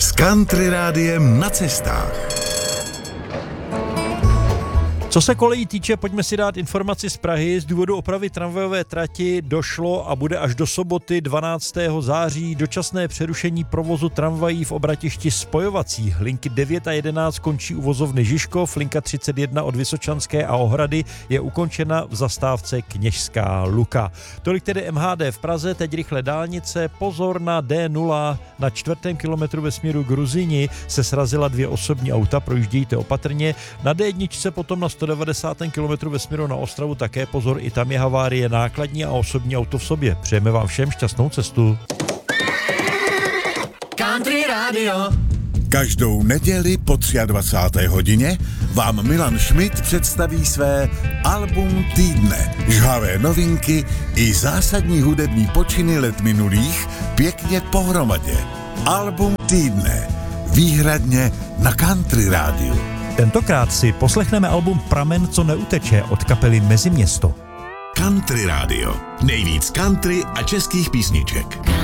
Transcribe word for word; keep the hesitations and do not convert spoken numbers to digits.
S Country Rádiem na cestách. Co se kolejí týče, pojďme si dát informaci z Prahy. Z důvodu opravy tramvajové trati došlo a bude až do soboty dvanáctého září dočasné přerušení provozu tramvají v obratišti spojovacích. Linky devět a jedenáct končí u vozovny Žižkov, linka třicet jedna od Vysočanské a Ohrady je ukončena v zastávce Kněžská Luka. Tolik tedy M H D v Praze, teď rychle dálnice. Pozor na D nula, na čtvrtém kilometru ve směru Gruzini se srazila dvě osobní auta, projíždějte opatrně. Na D jedna potom na sto devadesátém kilometru ve směru na Ostravu také pozor, i tam je havárie, nákladní a osobní auto v sobě. Přejeme vám všem šťastnou cestu. Country Radio. Každou neděli po dvacáté třetí hodině vám Milan Schmidt představí své album týdne. Žhavé novinky i zásadní hudební počiny let minulých pěkně pohromadě. Album týdne. Výhradně na Country Rádiu. Tentokrát si poslechneme album Pramen, co neuteče od kapely Meziměsto. Country Radio. Nejvíc country a českých písniček.